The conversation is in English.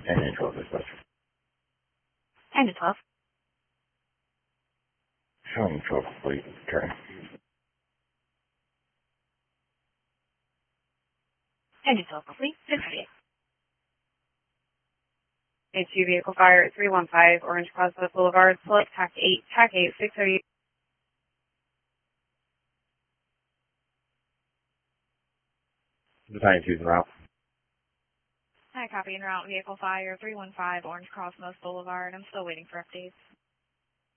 And 12 dispatch. And 12. Showing 12 complete. Turn. And 12 complete. 638. H2 vehicle fire at 315 Orange Crossway Boulevard. Select TAC 8, TAC 8, 638. The 92's en route. Hi, copy en route. Vehicle fire 315 Orange Crossway Boulevard. I'm still waiting for updates.